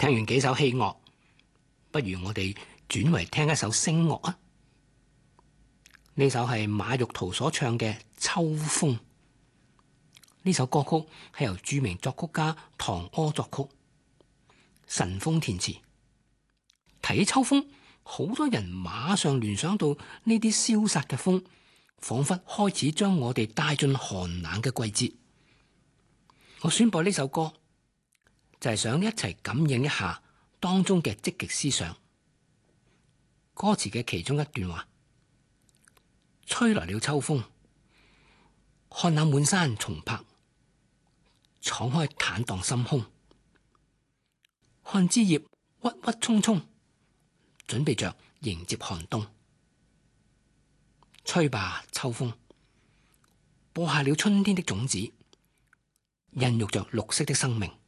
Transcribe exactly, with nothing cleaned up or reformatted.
聽完幾首器樂，不如我哋轉為聽一首聲樂啊！呢首係馬玉濤所唱嘅《秋風》。呢首歌曲係由著名作曲家唐柯作曲，陳豐填詞。提起秋風，好多人馬上聯想到呢啲蕭殺嘅風，仿佛開始將我哋帶進寒冷嘅季節。我選播呢首歌，就係想一齊感應一下當中嘅積極思想。歌詞嘅其中一段話：吹來了秋風，看那滿山松柏，敞開坦蕩心胸，看枝葉鬱鬱蔥蔥，準備着迎接寒冬。吹吧，秋風，播下了春天的種子，孕育着綠色的生命。